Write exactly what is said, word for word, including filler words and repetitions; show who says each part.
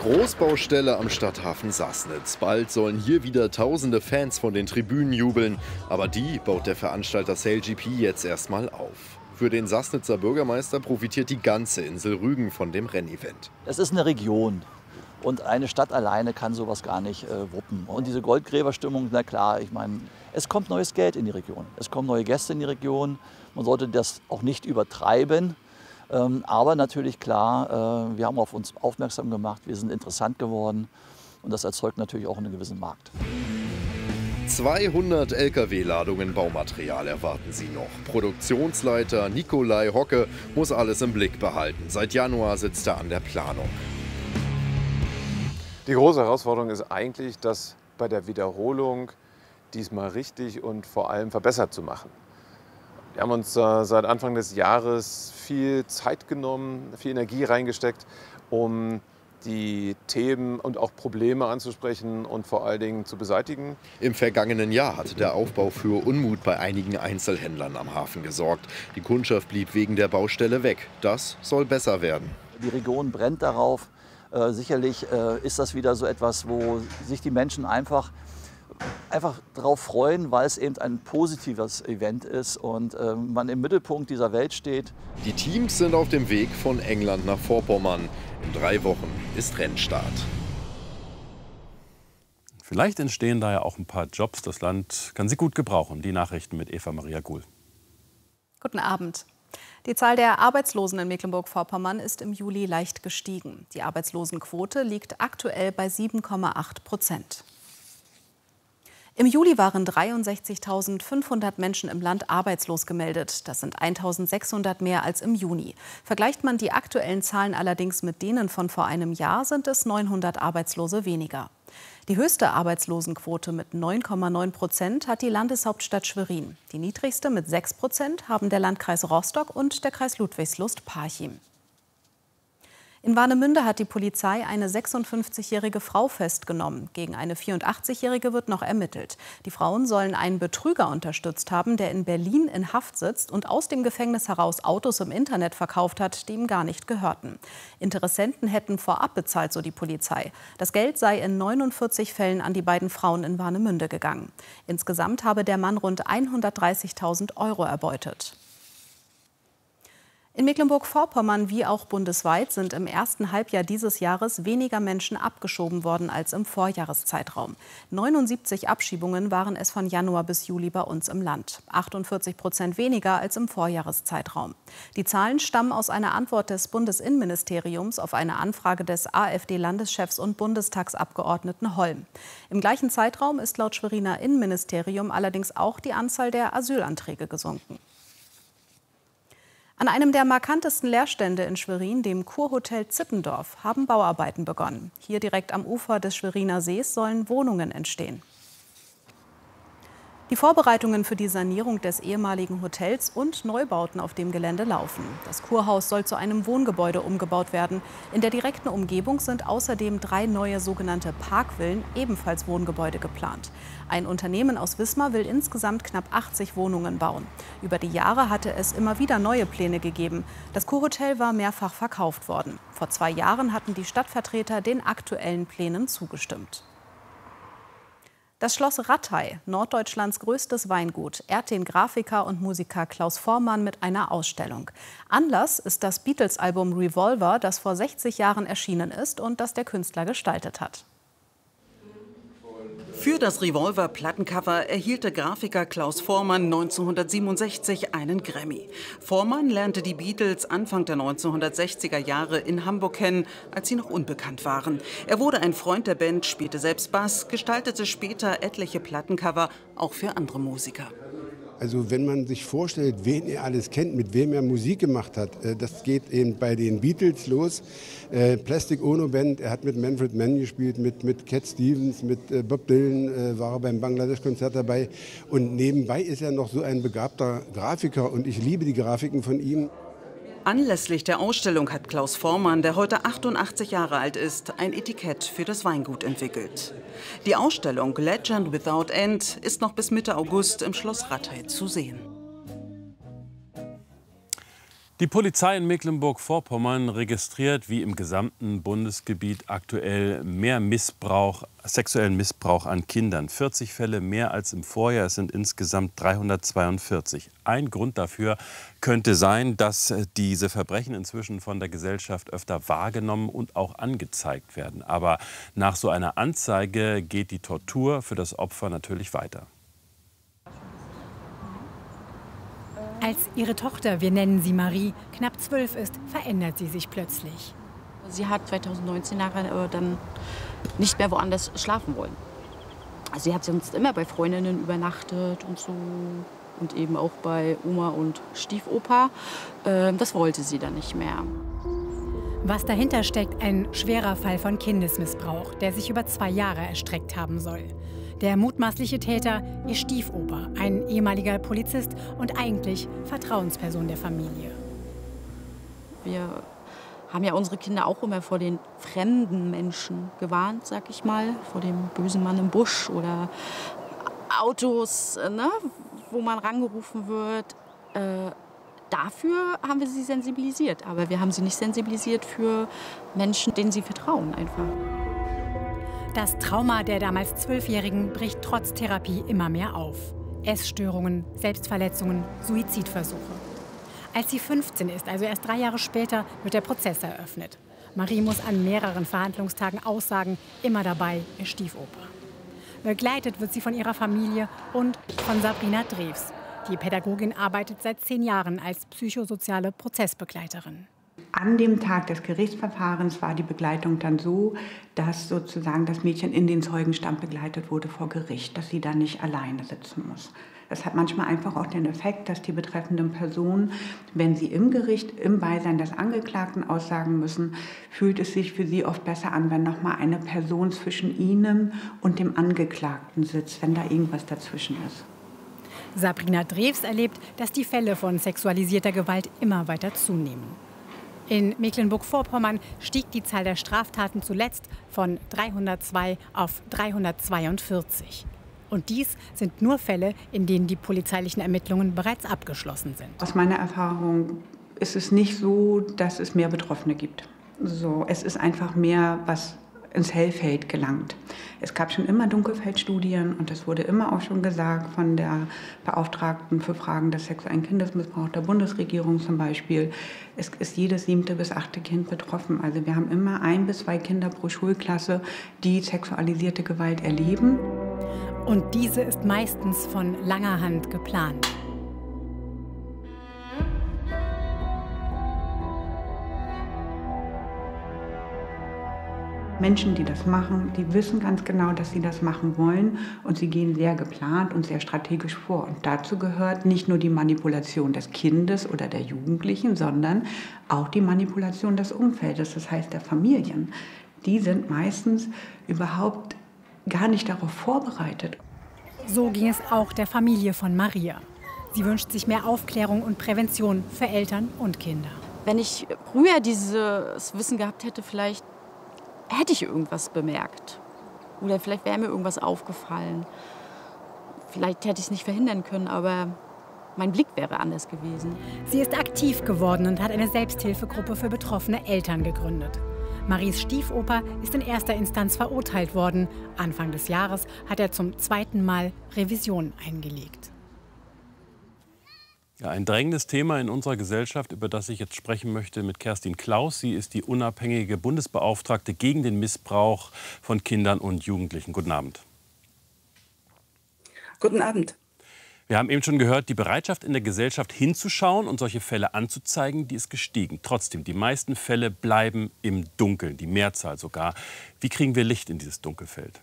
Speaker 1: Großbaustelle am Stadthafen Sassnitz. Bald sollen hier wieder tausende Fans von den Tribünen jubeln. Aber die baut der Veranstalter SailGP jetzt erstmal auf. Für den Sassnitzer Bürgermeister profitiert die ganze Insel Rügen von dem Rennevent.
Speaker 2: Es ist eine Region. Und eine Stadt alleine kann sowas gar nicht äh, wuppen. Und diese Goldgräberstimmung, na klar, ich meine, es kommt neues Geld in die Region. Es kommen neue Gäste in die Region. Man sollte das auch nicht übertreiben. Ähm, aber natürlich klar, äh, wir haben auf uns aufmerksam gemacht, wir sind interessant geworden. Und das erzeugt natürlich auch einen gewissen Markt.
Speaker 1: zweihundert L K W-Ladungen Baumaterial erwarten Sie noch. Produktionsleiter Nikolai Hocke muss alles im Blick behalten. Seit Januar sitzt er an der Planung.
Speaker 3: Die große Herausforderung ist eigentlich, das bei der Wiederholung diesmal richtig und vor allem verbessert zu machen. Wir haben uns äh, seit Anfang des Jahres viel Zeit genommen, viel Energie reingesteckt, um die Themen und auch Probleme anzusprechen und vor allen Dingen zu beseitigen.
Speaker 1: Im vergangenen Jahr hatte der Aufbau für Unmut bei einigen Einzelhändlern am Hafen gesorgt. Die Kundschaft blieb wegen der Baustelle weg. Das soll besser werden.
Speaker 2: Die Region brennt darauf. Äh, sicherlich äh, ist das wieder so etwas, wo sich die Menschen einfach, einfach darauf freuen, weil es eben ein positives Event ist und äh, man im Mittelpunkt dieser Welt steht.
Speaker 1: Die Teams sind auf dem Weg von England nach Vorpommern. In drei Wochen ist Rennstart.
Speaker 4: Vielleicht entstehen da ja auch ein paar Jobs. Das Land kann sie gut gebrauchen. Die Nachrichten mit Eva Maria Guhl.
Speaker 5: Guten Abend. Die Zahl der Arbeitslosen in Mecklenburg-Vorpommern ist im Juli leicht gestiegen. Die Arbeitslosenquote liegt aktuell bei sieben Komma acht Prozent. Im Juli waren dreiundsechzigtausendfünfhundert Menschen im Land arbeitslos gemeldet. Das sind eintausendsechshundert mehr als im Juni. Vergleicht man die aktuellen Zahlen allerdings mit denen von vor einem Jahr, sind es neunhundert Arbeitslose weniger. Die höchste Arbeitslosenquote mit neun Komma neun Prozent hat die Landeshauptstadt Schwerin. Die niedrigste mit sechs Prozent haben der Landkreis Rostock und der Kreis Ludwigslust-Parchim. In Warnemünde hat die Polizei eine sechsundfünfzigjährige Frau festgenommen. Gegen eine vierundachtzigjährige wird noch ermittelt. Die Frauen sollen einen Betrüger unterstützt haben, der in Berlin in Haft sitzt und aus dem Gefängnis heraus Autos im Internet verkauft hat, die ihm gar nicht gehörten. Interessenten hätten vorab bezahlt, so die Polizei. Das Geld sei in neunundvierzig Fällen an die beiden Frauen in Warnemünde gegangen. Insgesamt habe der Mann rund hundertdreißigtausend Euro erbeutet. In Mecklenburg-Vorpommern wie auch bundesweit sind im ersten Halbjahr dieses Jahres weniger Menschen abgeschoben worden als im Vorjahreszeitraum. neunundsiebzig Abschiebungen waren es von Januar bis Juli bei uns im Land. achtundvierzig Prozent weniger als im Vorjahreszeitraum. Die Zahlen stammen aus einer Antwort des Bundesinnenministeriums auf eine Anfrage des AfD-Landeschefs und Bundestagsabgeordneten Holm. Im gleichen Zeitraum ist laut Schweriner Innenministerium allerdings auch die Anzahl der Asylanträge gesunken. An einem der markantesten Leerstände in Schwerin, dem Kurhotel Zippendorf, haben Bauarbeiten begonnen. Hier direkt am Ufer des Schweriner Sees sollen Wohnungen entstehen. Die Vorbereitungen für die Sanierung des ehemaligen Hotels und Neubauten auf dem Gelände laufen. Das Kurhaus soll zu einem Wohngebäude umgebaut werden. In der direkten Umgebung sind außerdem drei neue sogenannte Parkvillen, ebenfalls Wohngebäude, geplant. Ein Unternehmen aus Wismar will insgesamt knapp achtzig Wohnungen bauen. Über die Jahre hatte es immer wieder neue Pläne gegeben. Das Kurhotel war mehrfach verkauft worden. Vor zwei Jahren hatten die Stadtvertreter den aktuellen Plänen zugestimmt. Das Schloss Rattay, Norddeutschlands größtes Weingut, ehrt den Grafiker und Musiker Klaus Voormann mit einer Ausstellung. Anlass ist das Beatles-Album Revolver, das vor sechzig Jahren erschienen ist und das der Künstler gestaltet hat.
Speaker 6: Für das Revolver-Plattencover erhielt der Grafiker Klaus Voormann neunzehnhundertsiebenundsechzig einen Grammy. Voormann lernte die Beatles Anfang der neunzehnhundertsechziger Jahre in Hamburg kennen, als sie noch unbekannt waren. Er wurde ein Freund der Band, spielte selbst Bass, gestaltete später etliche Plattencover, auch für andere Musiker.
Speaker 7: Also wenn man sich vorstellt, wen er alles kennt, mit wem er Musik gemacht hat, das geht eben bei den Beatles los. Plastic Ono Band, er hat mit Manfred Mann gespielt, mit, mit Cat Stevens, mit Bob Dylan war er beim Bangladesch-Konzert dabei. Und nebenbei ist er noch so ein begabter Grafiker und ich liebe die Grafiken von ihm.
Speaker 6: Anlässlich der Ausstellung hat Klaus Voormann, der heute achtundachtzig Jahre alt ist, ein Etikett für das Weingut entwickelt. Die Ausstellung Legend Without End ist noch bis Mitte August im Schloss Rattay zu sehen.
Speaker 4: Die Polizei in Mecklenburg-Vorpommern registriert wie im gesamten Bundesgebiet aktuell mehr Missbrauch, sexuellen Missbrauch an Kindern. vierzig Fälle mehr als im Vorjahr. Es sind insgesamt dreihundertzweiundvierzig. Ein Grund dafür könnte sein, dass diese Verbrechen inzwischen von der Gesellschaft öfter wahrgenommen und auch angezeigt werden. Aber nach so einer Anzeige geht die Tortur für das Opfer natürlich weiter.
Speaker 8: Als ihre Tochter, wir nennen sie Marie, knapp zwölf ist, verändert sie sich plötzlich.
Speaker 9: Sie hat zweitausendneunzehn nachher dann nicht mehr woanders schlafen wollen. Also sie hat sonst immer bei Freundinnen übernachtet und so. Und eben auch bei Oma und Stiefopa. Das wollte sie dann nicht mehr.
Speaker 8: Was dahinter steckt, ein schwerer Fall von Kindesmissbrauch, der sich über zwei Jahre erstreckt haben soll. Der mutmaßliche Täter, ihr Stiefopa, ein ehemaliger Polizist und eigentlich Vertrauensperson der Familie.
Speaker 9: Wir haben ja unsere Kinder auch immer vor den fremden Menschen gewarnt, sag ich mal. Vor dem bösen Mann im Busch oder Autos, ne, wo man rangerufen wird. Äh, dafür haben wir sie sensibilisiert. Aber wir haben sie nicht sensibilisiert für Menschen, denen sie vertrauen einfach.
Speaker 8: Das Trauma der damals Zwölfjährigen bricht trotz Therapie immer mehr auf. Essstörungen, Selbstverletzungen, Suizidversuche. Als sie fünfzehn ist, also erst drei Jahre später, wird der Prozess eröffnet. Marie muss an mehreren Verhandlungstagen aussagen, immer dabei ihr Stiefopa. Begleitet wird sie von ihrer Familie und von Sabrina Drews. Die Pädagogin arbeitet seit zehn Jahren als psychosoziale Prozessbegleiterin.
Speaker 10: An dem Tag des Gerichtsverfahrens war die Begleitung dann so, dass sozusagen das Mädchen in den Zeugenstand begleitet wurde vor Gericht, dass sie da nicht alleine sitzen muss. Das hat manchmal einfach auch den Effekt, dass die betreffenden Personen, wenn sie im Gericht im Beisein des Angeklagten aussagen müssen, fühlt es sich für sie oft besser an, wenn noch mal eine Person zwischen ihnen und dem Angeklagten sitzt, wenn da irgendwas dazwischen ist.
Speaker 8: Sabrina Drews erlebt, dass die Fälle von sexualisierter Gewalt immer weiter zunehmen. In Mecklenburg-Vorpommern stieg die Zahl der Straftaten zuletzt von dreihundertzwei auf dreihundertzweiundvierzig. Und dies sind nur Fälle, in denen die polizeilichen Ermittlungen bereits abgeschlossen sind.
Speaker 10: Aus meiner Erfahrung ist es nicht so, dass es mehr Betroffene gibt. So, es ist einfach mehr, was ins Hellfeld gelangt. Es gab schon immer Dunkelfeldstudien und es wurde immer auch schon gesagt von der Beauftragten für Fragen des sexuellen Kindesmissbrauchs der Bundesregierung zum Beispiel, es ist jedes siebte bis achte Kind betroffen. Also wir haben immer ein bis zwei Kinder pro Schulklasse, die sexualisierte Gewalt erleben.
Speaker 8: Und diese ist meistens von langer Hand geplant.
Speaker 10: Menschen, die das machen, die wissen ganz genau, dass sie das machen wollen und sie gehen sehr geplant und sehr strategisch vor. Und dazu gehört nicht nur die Manipulation des Kindes oder der Jugendlichen, sondern auch die Manipulation des Umfeldes, das heißt der Familien. Die sind meistens überhaupt gar nicht darauf vorbereitet.
Speaker 8: So ging es auch der Familie von Maria. Sie wünscht sich mehr Aufklärung und Prävention für Eltern und Kinder.
Speaker 9: Wenn ich früher dieses Wissen gehabt hätte, vielleicht hätte ich irgendwas bemerkt. Oder vielleicht wäre mir irgendwas aufgefallen. Vielleicht hätte ich es nicht verhindern können, aber mein Blick wäre anders gewesen.
Speaker 8: Sie ist aktiv geworden und hat eine Selbsthilfegruppe für betroffene Eltern gegründet. Maries Stiefoper ist in erster Instanz verurteilt worden. Anfang des Jahres hat er zum zweiten Mal Revision eingelegt.
Speaker 4: Ja, ein drängendes Thema in unserer Gesellschaft, über das ich jetzt sprechen möchte mit Kerstin Klaus. Sie ist die unabhängige Bundesbeauftragte gegen den Missbrauch von Kindern und Jugendlichen. Guten Abend.
Speaker 11: Guten Abend.
Speaker 4: Wir haben eben schon gehört, die Bereitschaft in der Gesellschaft hinzuschauen und solche Fälle anzuzeigen, die ist gestiegen. Trotzdem, die meisten Fälle bleiben im Dunkeln, die Mehrzahl sogar. Wie kriegen wir Licht in dieses Dunkelfeld?